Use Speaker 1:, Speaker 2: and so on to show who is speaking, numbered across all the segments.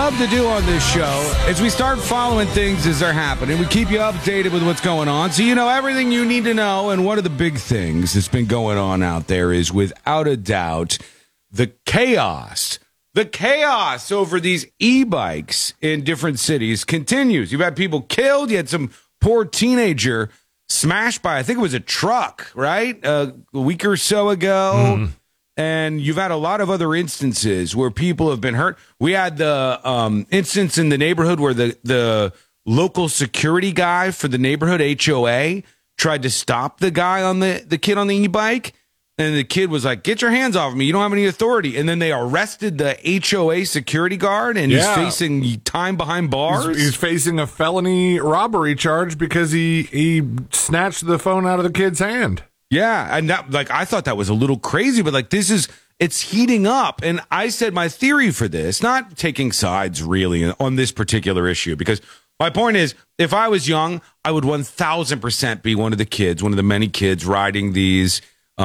Speaker 1: love to do on this show is we start following things as they're happening. We keep you updated with what's going on, so you know everything you need to know. And one of the big things that's been going on out there is, without a doubt, the chaos. The chaos over these e-bikes in different cities continues. You've had people killed. You had some poor teenager smashed by, I think it was a truck, right? A week or so ago. And you've had a lot of other instances where people have been hurt. We had the instance in the neighborhood where the local security guy for the neighborhood HOA tried to stop the guy on the kid on the e-bike. And the kid was like, "Get your hands off me. You don't have any authority." And then they arrested the HOA security guard, and he's facing time behind bars.
Speaker 2: He's facing a felony robbery charge because he snatched the phone out of the kid's hand.
Speaker 1: Yeah, and that, like, I thought that was a little crazy, but like it's heating up. And I said my theory for this, not taking sides really on this particular issue, because my point is, if I was young, I would 1000% be one of the many kids riding these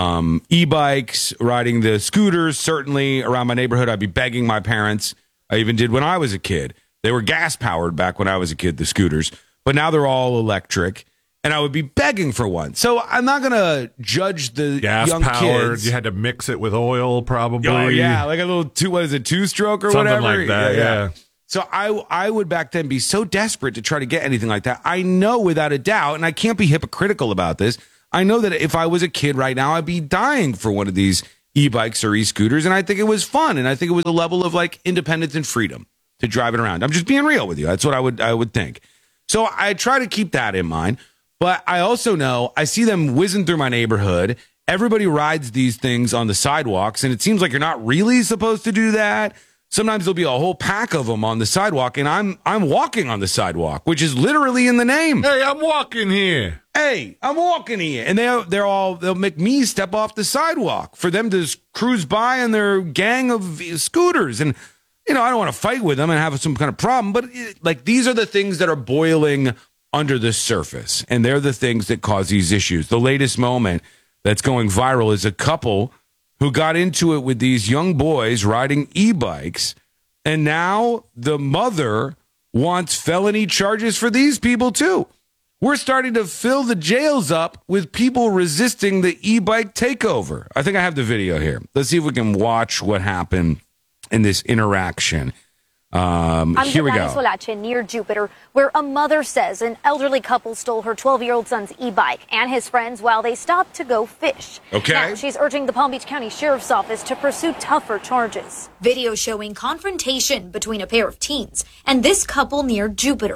Speaker 1: e-bikes, riding the scooters. Certainly around my neighborhood, I'd be begging my parents. I even did when I was a kid. They were gas powered back when I was a kid, the scooters, but now they're all electric, and I would be begging for one. So I'm not going to judge the
Speaker 2: gas
Speaker 1: young
Speaker 2: powered
Speaker 1: kids.
Speaker 2: You had to mix it with oil, probably.
Speaker 1: Oh yeah, like a little two-stroke or
Speaker 2: something
Speaker 1: whatever
Speaker 2: like that. Yeah.
Speaker 1: So I would back then be so desperate to try to get anything like that. I know without a doubt, and I can't be hypocritical about this, I know that if I was a kid right now, I'd be dying for one of these e-bikes or e-scooters, and I think it was fun, and I think it was a level of like independence and freedom to drive it around. I'm just being real with you. That's what I would think. So I try to keep that in mind, but I also know I see them whizzing through my neighborhood. Everybody rides these things on the sidewalks, and it seems like you're not really supposed to do that. Sometimes there'll be a whole pack of them on the sidewalk, and I'm walking on the sidewalk, which is literally in the name.
Speaker 2: Hey, I'm walking here.
Speaker 1: Hey, I'm walking here. And they'll make me step off the sidewalk for them to cruise by in their gang of scooters. And, you know, I don't want to fight with them and have some kind of problem, but like, these are the things that are boiling under the surface, and they're the things that cause these issues. The latest moment that's going viral is a couple who got into it with these young boys riding e-bikes, and now the mother wants felony charges for these people too. We're starting to fill the jails up with people resisting the e-bike takeover. I think I have the video here. Let's see if we can watch what happened in this interaction. Here we go.
Speaker 3: Near Jupiter, where a mother says an elderly couple stole her 12-year-old son's e-bike and his friends while they stopped to go fish.
Speaker 1: Okay.
Speaker 3: Now she's urging the Palm Beach County Sheriff's Office to pursue tougher charges. Video showing confrontation between a pair of teens and this couple near Jupiter.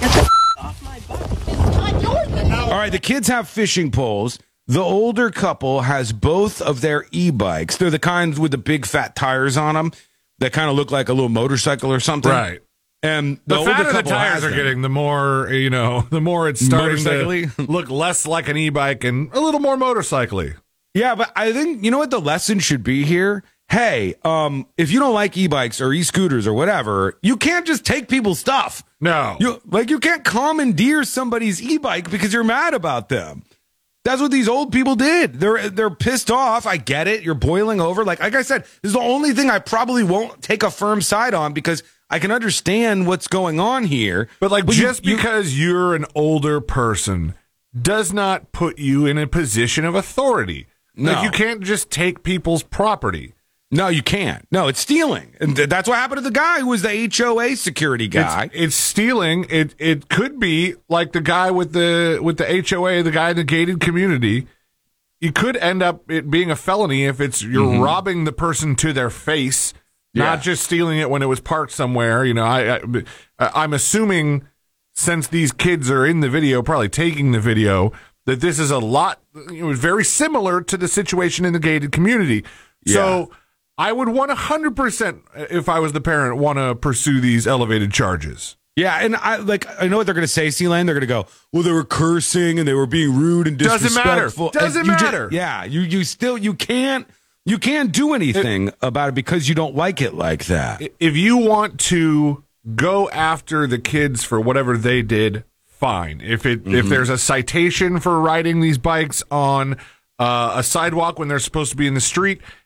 Speaker 1: All right, the kids have fishing poles. The older couple has both of their e-bikes. They're the kinds with the big fat tires on them that kind of look like a little motorcycle or something.
Speaker 2: Right.
Speaker 1: And
Speaker 2: the fatter the tires are getting, the more, you know, the more it's starting to look less like an e-bike and a little more motorcycle-y.
Speaker 1: Yeah, but I think, you know what the lesson should be here? Hey, if you don't like e-bikes or e-scooters or whatever, you can't just take people's stuff.
Speaker 2: No.
Speaker 1: You can't commandeer somebody's e-bike because you're mad about them. That's what these old people did. They're pissed off. I get it. You're boiling over. Like I said, this is the only thing I probably won't take a firm side on because I can understand what's going on here.
Speaker 2: But like, because you're an older person does not put you in a position of authority.
Speaker 1: No.
Speaker 2: Like, you can't just take people's property.
Speaker 1: No, you can't. No, it's stealing. And that's what happened to the guy who was the HOA security guy.
Speaker 2: It's stealing. It could be like the guy with the HOA, the guy in the gated community. You could end up it being a felony if you're robbing the person to their face, not just stealing it when it was parked somewhere. You know, I'm assuming, since these kids are in the video, probably taking the video, that this is very similar to the situation in the gated community. Yeah. So I would 100%, if I was the parent, want to pursue these elevated charges.
Speaker 1: Yeah, and I know what they're going to say, C-Lane. They're going to go, well, they were cursing and they were being rude and disrespectful.
Speaker 2: Doesn't matter.
Speaker 1: You can't do anything about it because you don't like it like that.
Speaker 2: If you want to go after the kids for whatever they did, fine. If there's a citation for riding these bikes on a sidewalk when they're supposed to be in the street,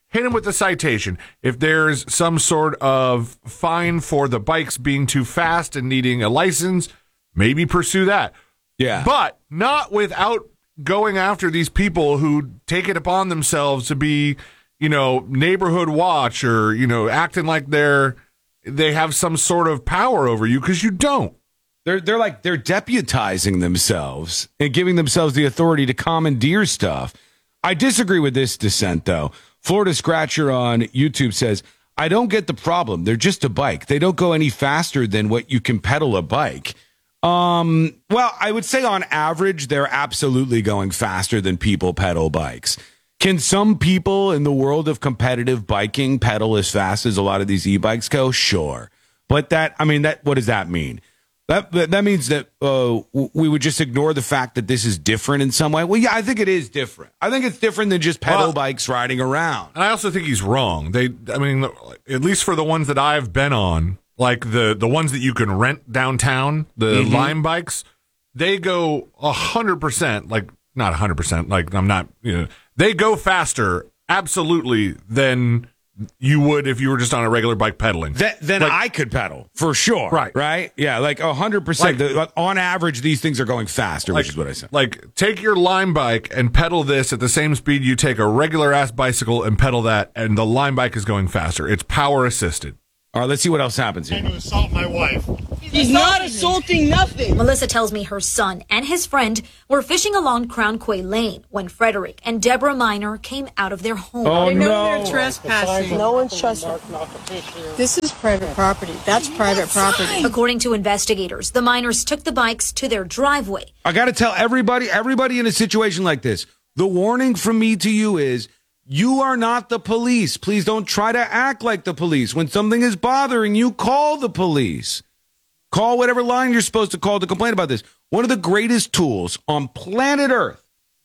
Speaker 2: hit him with the citation. If there's some sort of fine for the bikes being too fast and needing a license, maybe pursue that.
Speaker 1: Yeah.
Speaker 2: But not without going after these people who take it upon themselves to be, neighborhood watch or, acting like they have some sort of power over you, because you don't.
Speaker 1: They're deputizing themselves and giving themselves the authority to commandeer stuff. I disagree with this dissent, though. Florida Scratcher on YouTube says, I don't get the problem. They're just a bike. They don't go any faster than what you can pedal a bike. Well, I would say on average, they're absolutely going faster than people pedal bikes. Can some people in the world of competitive biking pedal as fast as a lot of these e-bikes go? Sure. But what does that mean? That means that we would just ignore the fact that this is different in some way. Well, yeah, I think it is different. I think it's different than just pedal bikes riding around.
Speaker 2: And I also think he's wrong. At least for the ones that I've been on, like the ones that you can rent downtown, the Lime bikes, they go 100%, like not 100%, like I'm not, they go faster, absolutely, than you would if you were just on a regular bike pedaling.
Speaker 1: Then I could pedal, for sure. Right? Yeah, like 100%. On average, these things are going faster, which is what I said.
Speaker 2: Like, take your Lime bike and pedal this at the same speed you take a regular-ass bicycle and pedal that, and the Lime bike is going faster. It's power-assisted.
Speaker 1: All right, let's see what else happens here.
Speaker 4: Trying to assault my wife.
Speaker 5: He's not assaulting nothing.
Speaker 3: Melissa tells me her son and his friend were fishing along Crown Quay Lane when Frederick and Deborah Minor came out of their home.
Speaker 1: Oh,
Speaker 5: They know
Speaker 1: no.
Speaker 5: they're trespassing.
Speaker 4: No one's trespassing.
Speaker 5: This is private property. That's private property.
Speaker 3: According to investigators, the minors took the bikes to their driveway.
Speaker 1: I got to tell everybody in a situation like this, the warning from me to you is, you are not the police. Please don't try to act like the police. When something is bothering you, call the police. Call whatever line you're supposed to call to complain about this. One of the greatest tools on planet Earth,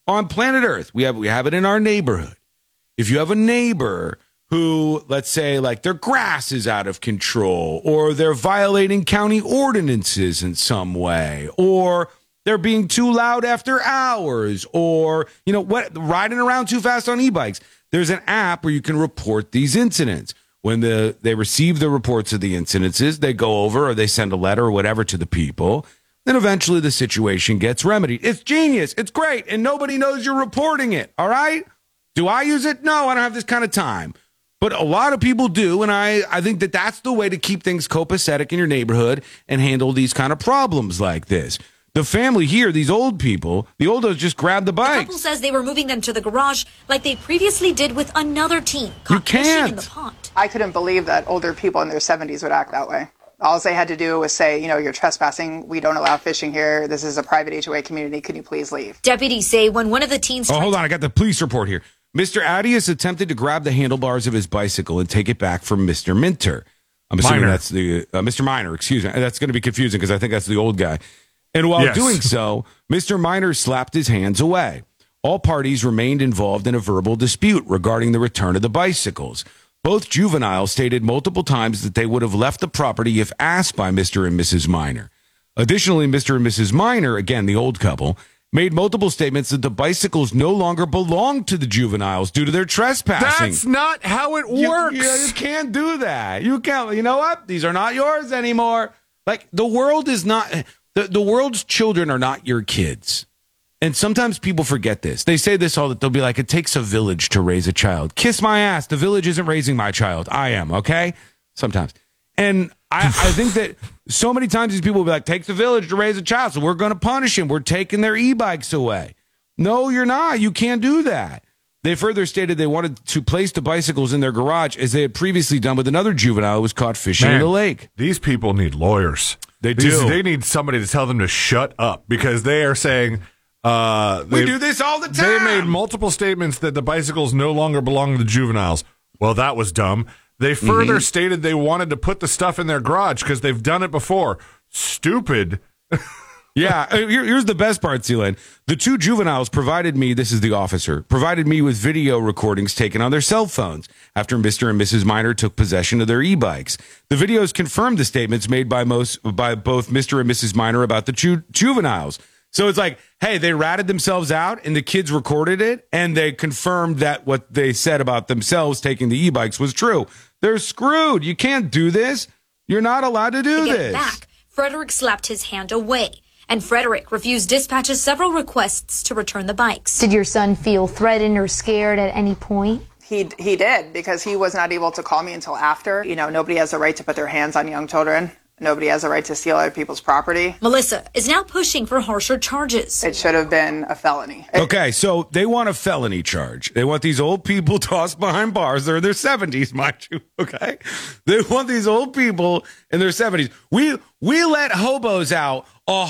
Speaker 1: we have it in our neighborhood. If you have a neighbor who, let's say, like their grass is out of control, or they're violating county ordinances in some way, or they're being too loud after hours, or, riding around too fast on e-bikes, there's an app where you can report these incidents. When they receive the reports of the incidences, they go over or they send a letter or whatever to the people. Then eventually the situation gets remedied. It's genius. It's great. And nobody knows you're reporting it. All right? Do I use it? No, I don't have this kind of time. But a lot of people do. And I think that that's the way to keep things copacetic in your neighborhood and handle these kind of problems like this. The family here, these old people, the oldos just grabbed the
Speaker 3: The
Speaker 1: bikes.
Speaker 3: couple says they were moving them to the garage like they previously did with another teen
Speaker 1: You
Speaker 3: caught fishing in
Speaker 1: can't.
Speaker 3: the pond.
Speaker 6: I couldn't believe that older people in their 70s would act that way. All they had to do was say, you're trespassing. We don't allow fishing here. This is a private HOA community. Can you please leave?
Speaker 3: Deputies say when one of the teens
Speaker 1: Oh, hold on. I got the police report here. Mr. Addius attempted to grab the handlebars of his bicycle and take it back from Mr. Minter. I'm assuming
Speaker 2: Minor.
Speaker 1: that's the Mr. Minor. Excuse me. That's going to be confusing because I think that's the old guy. And while
Speaker 2: Yes.
Speaker 1: doing so, Mr. Minor slapped his hands away. All parties remained involved in a verbal dispute regarding the return of the bicycles. Both juveniles stated multiple times that they would have left the property if asked by Mr. and Mrs. Minor. Additionally, Mr. and Mrs. Minor, again the old couple, made multiple statements that the bicycles no longer belonged to the juveniles due to their trespassing.
Speaker 2: That's not how it works.
Speaker 1: You can't do that. You can't. You know what? These are not yours anymore. Like, the world is not... The world's children are not your kids. And sometimes people forget this. They say this all that they'll be like, it takes a village to raise a child. Kiss my ass. The village isn't raising my child. I am, okay? Sometimes. And I think that so many times these people will be like, takes a village to raise a child, so we're going to punish him. We're taking their e-bikes away. No, you're not. You can't do that. They further stated they wanted to place the bicycles in their garage as they had previously done with another juvenile who was caught fishing in the lake.
Speaker 2: These people need lawyers.
Speaker 1: They do.
Speaker 2: They need somebody to tell them to shut up because they are saying...
Speaker 1: We do this all the time.
Speaker 2: They made multiple statements that the bicycles no longer belong to the juveniles. Well, that was dumb. They further stated they wanted to put the stuff in their garage because they've done it before. Stupid.
Speaker 1: Yeah, here's the best part, Sealand. The two juveniles provided me, this is the officer, provided me with video recordings taken on their cell phones after Mr. and Mrs. Minor took possession of their e-bikes. The videos confirmed the statements made by both Mr. and Mrs. Minor about the juveniles, So it's like, hey, they ratted themselves out and the kids recorded it and they confirmed that what they said about themselves taking the e-bikes was true. They're screwed. You can't do this. You're not allowed to do
Speaker 3: to get
Speaker 1: this.
Speaker 3: Back, Frederick slapped his hand away, and Frederick refused dispatch's several requests to return the bikes.
Speaker 7: Did your son feel threatened or scared at any point?
Speaker 6: He did, because he was not able to call me until after. You know, nobody has a right to put their hands on young children. Nobody has a right to steal other people's property.
Speaker 3: Melissa is now pushing for harsher charges.
Speaker 6: It should have been a felony.
Speaker 1: Okay, so they want a felony charge. They want these old people tossed behind bars. They're in their 70s, mind you, okay? They want these old people in their 70s. We let hobos out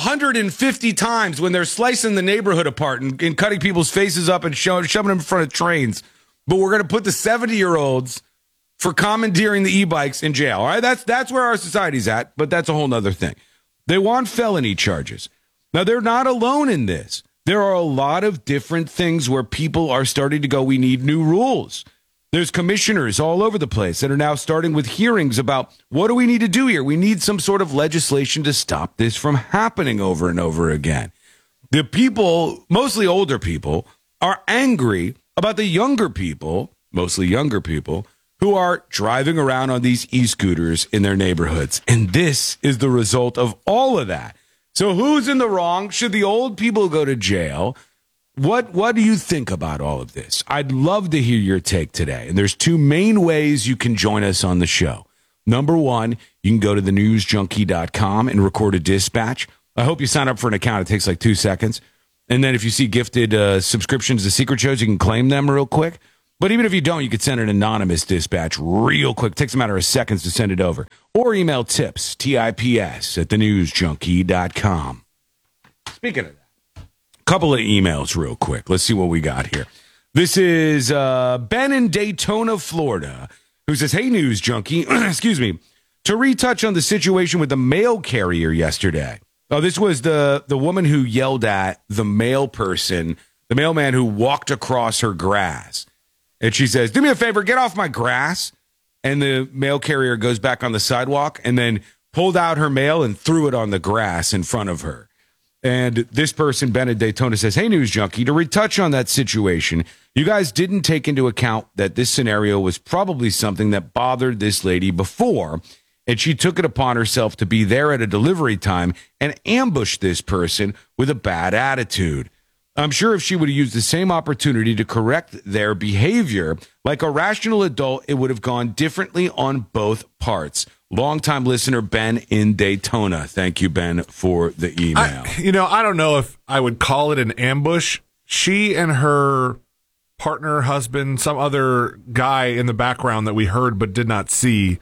Speaker 1: 150 times when they're slicing the neighborhood apart and cutting people's faces up and shoving them in front of trains. But we're going to put the 70-year-olds for commandeering the e-bikes in jail. All right, that's where our society's at, but that's a whole nother thing. They want felony charges. Now, they're not alone in this. There are a lot of different things where people are starting to go, we need new rules. There's commissioners all over the place that are now starting with hearings about what do we need to do here? We need some sort of legislation to stop this from happening over and over again. The people, mostly older people, are angry about the younger people, mostly younger people, who are driving around on these e-scooters in their neighborhoods. And this is the result of all of that. So who's in the wrong? Should the old people go to jail? What do you think about all of this? I'd love to hear your take today. And there's two main ways you can join us on the show. Number one, you can go to thenewsjunkie.com and record a dispatch. I hope you sign up for an account. It takes like 2 seconds. And then if you see gifted subscriptions to secret shows, you can claim them real quick. But even if you don't, you could send an anonymous dispatch real quick. It takes a matter of seconds to send it over. Or email tips, TIPS, at thenewsjunkie.com. Speaking of that, a couple of emails real quick. Let's see what we got here. This is Ben in Daytona, Florida, who says, hey, News Junkie, excuse me, to retouch on the situation with the mail carrier yesterday. Oh, this was the woman who yelled at the mail person, the mailman who walked across her grass. And she says, do me a favor, get off my grass. And the mail carrier goes back on the sidewalk and then pulled out her mail and threw it on the grass in front of her. And this person, Ben in Daytona, says, hey, News Junkie, to retouch on that situation, you guys didn't take into account that this scenario was probably something that bothered this lady before. And she took it upon herself to be there at a delivery time and ambush this person with a bad attitude. I'm sure if she would have used the same opportunity to correct their behavior, like a rational adult, it would have gone differently on both parts. Longtime listener, Ben in Daytona. Thank you, Ben, for the email.
Speaker 2: I don't know if I would call it an ambush. She and her partner, husband, some other guy in the background that we heard but did not see,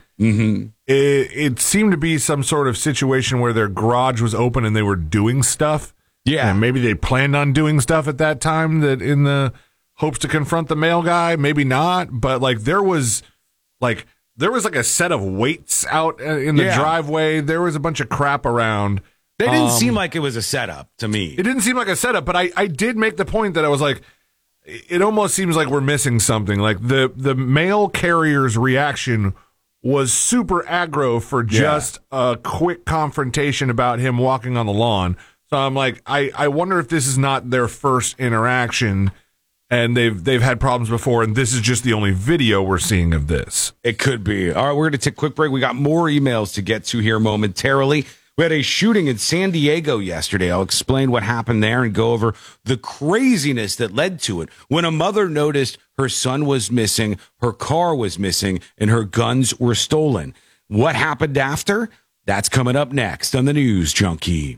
Speaker 2: it seemed to be some sort of situation where their garage was open and they were doing stuff.
Speaker 1: Yeah.
Speaker 2: And maybe they planned on doing stuff at that time that in the hopes to confront the mail guy, maybe not. But there was a set of weights out in the driveway. There was a bunch of crap around.
Speaker 1: They didn't seem like it was a setup to me.
Speaker 2: It didn't seem like a setup, but I did make the point that I was like, it almost seems like we're missing something. Like the mail carrier's reaction was super aggro for just a quick confrontation about him walking on the lawn. So I'm like, I wonder if this is not their first interaction and they've had problems before, and this is just the only video we're seeing of this.
Speaker 1: It could be. All right, we're going to take a quick break. We got more emails to get to here momentarily. We had a shooting in San Diego yesterday. I'll explain what happened there and go over the craziness that led to it. When a mother noticed her son was missing, her car was missing, and her guns were stolen. What happened after? That's coming up next on the News Junkie.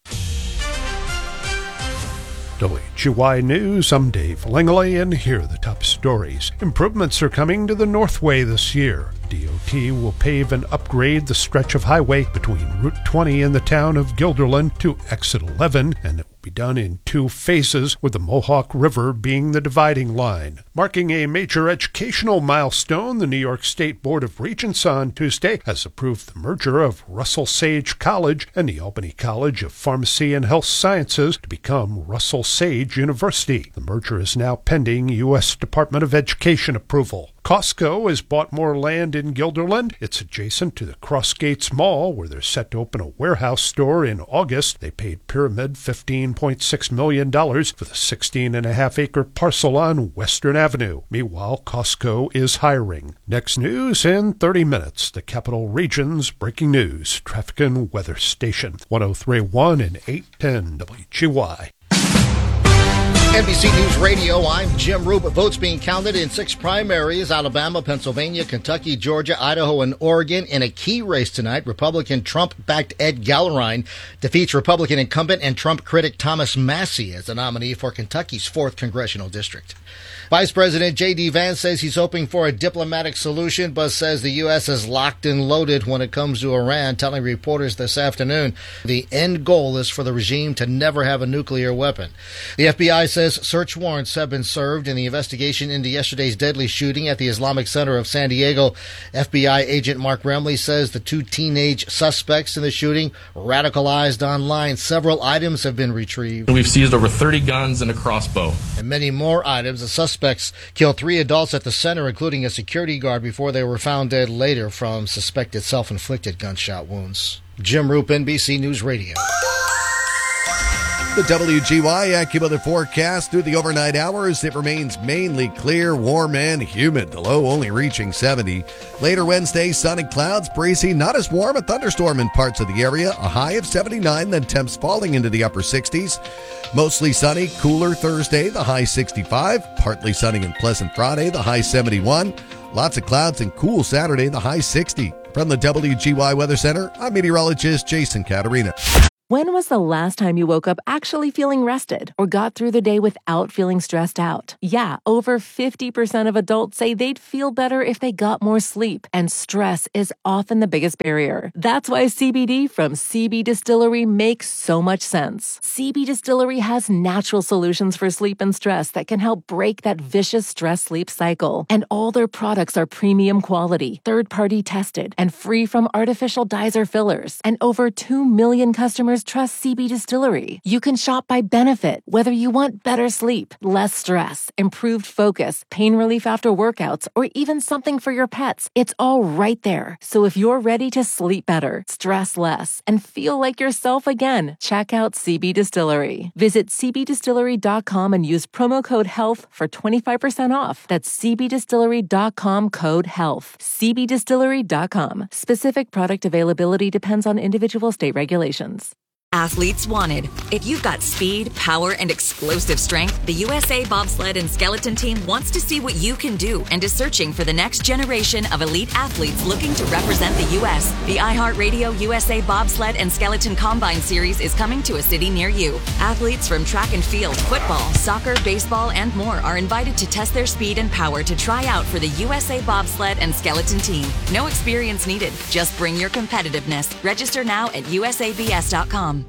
Speaker 8: WGY News, I'm Dave Langley, and here are the top stories. Improvements are coming to the Northway this year. DOT will pave and upgrade the stretch of highway between Route 20 and the town of Guilderland to Exit 11, and it will be done in 2 phases, with the Mohawk River being the dividing line. Marking a major educational milestone, the New York State Board of Regents on Tuesday has approved the merger of Russell Sage College and the Albany College of Pharmacy and Health Sciences to become Russell Sage University. The merger is now pending U.S. Department of Education approval. Costco has bought more land in Guilderland. It's adjacent to the Crossgates Mall, where they're set to open a warehouse store in August. They paid Pyramid $15.6 million for the 16.5-acre parcel on Western Avenue. Meanwhile, Costco is hiring. Next news in 30 minutes. The Capital Region's breaking news. Traffic and weather station. 103.1 and 810 WGY.
Speaker 9: NBC News Radio, I'm Jim Roop. Votes being counted in 6 primaries: Alabama, Pennsylvania, Kentucky, Georgia, Idaho, and Oregon. In a key race tonight, Republican Trump-backed Ed Gallerine defeats Republican incumbent and Trump critic Thomas Massie as the nominee for Kentucky's 4th congressional district. Vice President J.D. Vance says he's hoping for a diplomatic solution, but says the U.S. is locked and loaded when it comes to Iran, telling reporters this afternoon the end goal is for the regime to never have a nuclear weapon. The FBI says search warrants have been served in the investigation into yesterday's deadly shooting at the Islamic Center of San Diego. FBI agent Mark Remley says the 2 teenage suspects in the shooting radicalized online. Several items have been retrieved.
Speaker 10: We've seized over 30 guns and a crossbow.
Speaker 9: And many more items. The suspects killed 3 adults at the center, including a security guard, before they were found dead later from suspected self-inflicted gunshot wounds. Jim Roop, NBC News Radio.
Speaker 11: The WGY AccuWeather forecast through the overnight hours. It remains mainly clear, warm, and humid. The low only reaching 70. Later Wednesday, sunny clouds, breezy, not as warm. A thunderstorm in parts of the area. A high of 79, then temps falling into the upper 60s. Mostly sunny, cooler Thursday, the high 65. Partly sunny and pleasant Friday, the high 71. Lots of clouds and cool Saturday, the high 60. From the WGY Weather Center, I'm meteorologist Jason Caterina.
Speaker 12: When was the last time you woke up actually feeling rested or got through the day without feeling stressed out? Yeah, over 50% of adults say they'd feel better if they got more sleep, and stress is often the biggest barrier. That's why CBD from CB Distillery makes so much sense. CB Distillery has natural solutions for sleep and stress that can help break that vicious stress-sleep cycle. And all their products are premium quality, third-party tested, and free from artificial dyes or fillers. And over 2 million customers trust CB Distillery. You can shop by benefit, whether you want better sleep, less stress, improved focus, pain relief after workouts, or even something for your pets. It's all right there. So if you're ready to sleep better, stress less, and feel like yourself again, check out CB Distillery. Visit cbdistillery.com and use promo code HEALTH for 25% off. That's cbdistillery.com, code HEALTH. cbdistillery.com. Specific product availability depends on individual state regulations.
Speaker 13: Athletes wanted. If you've got speed, power, and explosive strength, the USA Bobsled and Skeleton Team wants to see what you can do and is searching for the next generation of elite athletes looking to represent the U.S. The iHeartRadio USA Bobsled and Skeleton Combine Series is coming to a city near you. Athletes from track and field, football, soccer, baseball, and more are invited to test their speed and power to try out for the USA Bobsled and Skeleton Team. No experience needed. Just bring your competitiveness. Register now at usabs.com.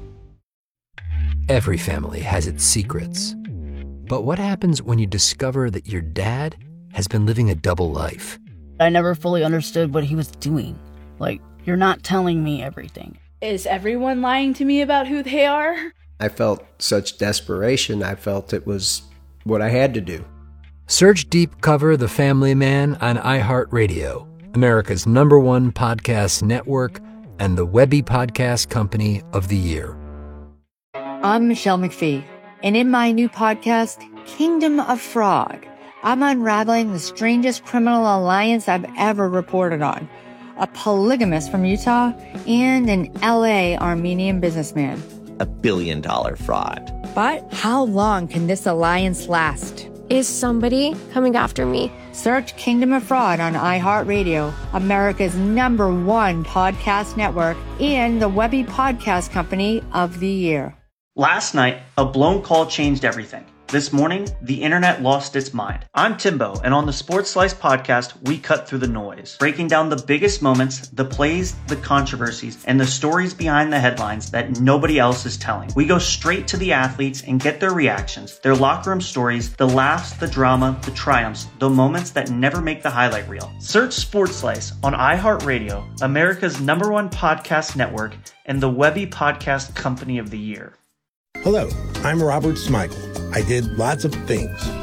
Speaker 14: Every family has its secrets. But what happens when you discover that your dad has been living a double life?
Speaker 15: I never fully understood what he was doing. Like, you're not telling me everything.
Speaker 16: Is everyone lying to me about who they are?
Speaker 17: I felt such desperation. I felt it was what I had to do.
Speaker 14: Search Deep Cover The Family Man on iHeartRadio, America's #1 podcast network and the Webby Podcast Company of the Year.
Speaker 18: I'm Michelle McPhee, and in my new podcast, Kingdom of Frog, I'm unraveling the strangest criminal alliance I've ever reported on. A polygamist from Utah and an LA Armenian businessman.
Speaker 19: $1 billion fraud.
Speaker 18: But how long can this alliance last?
Speaker 7: Is somebody coming after me?
Speaker 18: Search Kingdom of Fraud on iHeartRadio, America's #1 podcast network, and the Webby Podcast Company of the Year.
Speaker 20: Last night, a blown call changed everything. This morning, the internet lost its mind. I'm Timbo, and on the Sports Slice podcast, we cut through the noise, breaking down the biggest moments, the plays, the controversies, and the stories behind the headlines that nobody else is telling. We go straight to the athletes and get their reactions, their locker room stories, the laughs, the drama, the triumphs, the moments that never make the highlight reel. Search Sports Slice on iHeartRadio, America's #1 podcast network, and the Webby Podcast Company of the Year.
Speaker 21: Hello, I'm Robert Smigel. I did lots of things.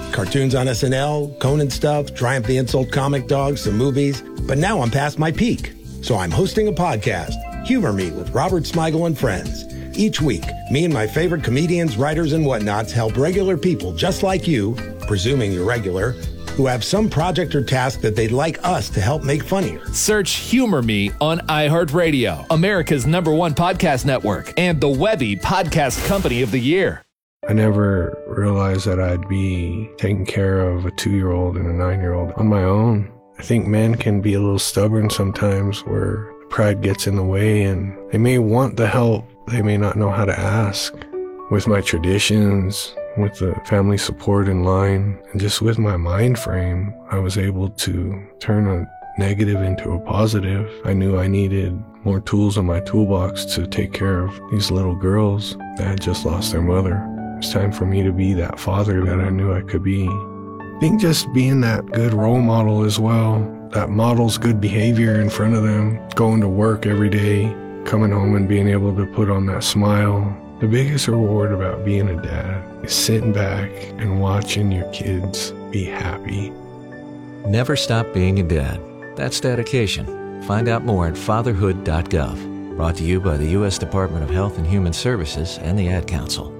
Speaker 21: Cartoons on SNL, Conan stuff, Triumph the Insult comic dogs, some movies. But now I'm past my peak. So I'm hosting a podcast, Humor Me with Robert Smigel and Friends. Each week, me and my favorite comedians, writers, and whatnots help regular people just like you, presuming you're regular, who have some project or task that they'd like us to help make funnier.
Speaker 22: Search Humor Me on iHeartRadio, America's #1 podcast network, and the Webby Podcast Company of the Year.
Speaker 23: I never realized that I'd be taking care of a 2-year-old and a 9-year-old on my own. I think men can be a little stubborn sometimes where pride gets in the way and they may want the help, they may not know how to ask. With my traditions, with the family support in line, and just with my mind frame, I was able to turn a negative into a positive. I knew I needed more tools in my toolbox to take care of these little girls that had just lost their mother. It's time for me to be that father that I knew I could be. I think just being that good role model as well, that models good behavior in front of them, going to work every day, coming home and being able to put on that smile. The biggest reward about being a dad is sitting back and watching your kids be happy.
Speaker 24: Never stop being a dad. That's dedication. Find out more at fatherhood.gov. Brought to you by the U.S. Department of Health and Human Services and the Ad Council.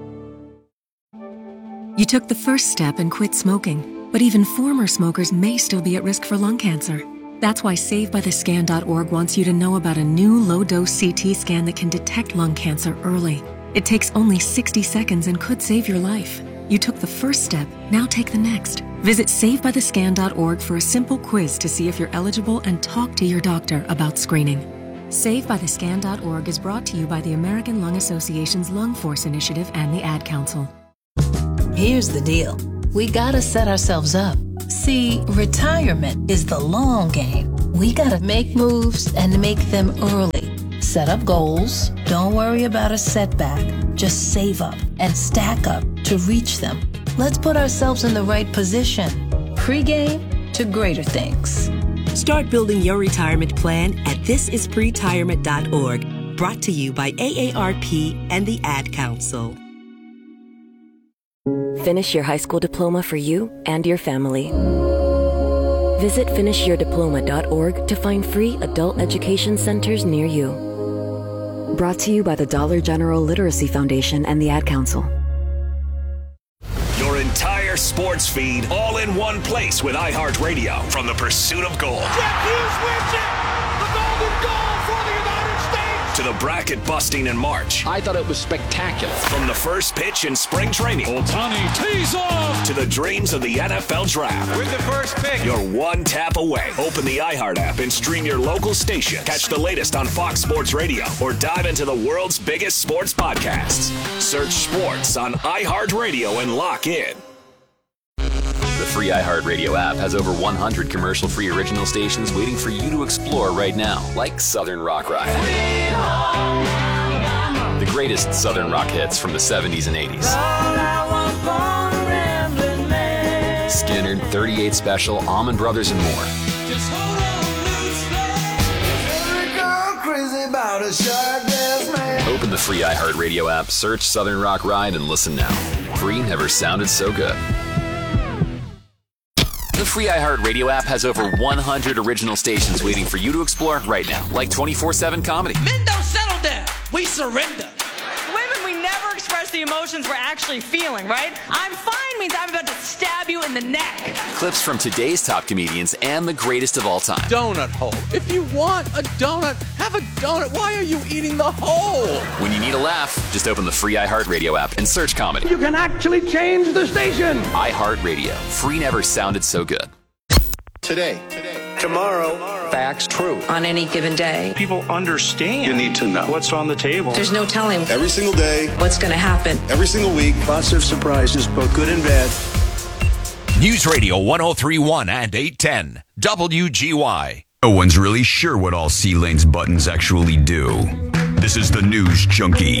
Speaker 25: You took the first step and quit smoking, but even former smokers may still be at risk for lung cancer. That's why SaveByTheScan.org wants you to know about a new low-dose CT scan that can detect lung cancer early. It takes only 60 seconds and could save your life. You took the first step, now take the next. Visit SaveByTheScan.org for a simple quiz to see if you're eligible and talk to your doctor about screening. SaveByTheScan.org is brought to you by the American Lung Association's Lung Force Initiative and the Ad Council.
Speaker 26: Here's the deal. We gotta set ourselves up. See, retirement is the long game. We gotta make moves and make them early. Set up goals. Don't worry about a setback. Just save up and stack up to reach them. Let's put ourselves in the right position. Pre-game to greater things.
Speaker 27: Start building your retirement plan at thisispretirement.org. Brought to you by AARP and the Ad Council.
Speaker 28: Finish your high school diploma for you and your family. Visit finishyourdiploma.org to find free adult education centers near you. Brought to you by the Dollar General Literacy Foundation and the Ad Council.
Speaker 29: Your entire sports feed all in one place with iHeartRadio from the pursuit of gold.
Speaker 4: Jack Hughes wins it! The golden goal for the United States!
Speaker 29: To the bracket busting in March.
Speaker 30: I thought it was spectacular.
Speaker 29: From the first pitch in spring training.
Speaker 4: Ohtani tees off!
Speaker 29: To the dreams of the NFL Draft.
Speaker 4: With the first pick.
Speaker 29: You're one tap away. Open the iHeart app and stream your local station. Catch the latest on Fox Sports Radio or dive into the world's biggest sports podcasts. Search sports on iHeartRadio and lock in.
Speaker 31: The free iHeartRadio app has over 100 commercial-free original stations waiting for you to explore right now, like Southern Rock Ride. The greatest Southern rock hits from the 70s and 80s. Skinner, 38 Special, Allman Brothers, and more. Open the free iHeartRadio app, search Southern Rock Ride, and listen now. Free never sounded so good. The free iHeartRadio app has over 100 original stations waiting for you to explore right now, like 24/7 comedy.
Speaker 32: Men don't settle down. We surrender.
Speaker 33: Women, we never express the emotions we're actually feeling, right? I'm fine means I'm about to stab you in the neck.
Speaker 31: Clips from today's top comedians and the greatest of all time.
Speaker 30: Donut hole. If you want a donut, have a donut. Why are you eating the hole?
Speaker 31: When you need a laugh, just open the free iHeartRadio app and search comedy.
Speaker 30: You can actually change the station.
Speaker 31: iHeartRadio. Free never sounded so good.
Speaker 34: Today. Tomorrow.
Speaker 30: Facts true.
Speaker 33: On any given day.
Speaker 34: People understand. You need to know what's on the table.
Speaker 33: There's no telling.
Speaker 34: Every single day.
Speaker 33: What's going to happen.
Speaker 34: Every single week. Lots of surprises, both good and bad.
Speaker 29: News Radio 103.1 and 810. WGY.
Speaker 35: No one's really sure what all C-Lane's buttons actually do. This is the News Junkie.